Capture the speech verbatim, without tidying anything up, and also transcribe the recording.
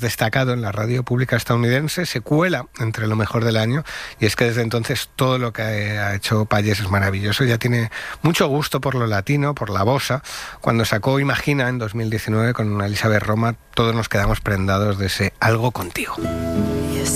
destacado en la radio pública estadounidense, se cuela entre lo mejor del año, y es que desde entonces todo lo que ha hecho Payés es maravilloso. Ya tiene mucho gusto por lo latino, por la bossa. Cuando sacó Imagina en dos mil diecinueve con Elizabeth Roma, todos nos quedamos prendados de ese Algo contigo.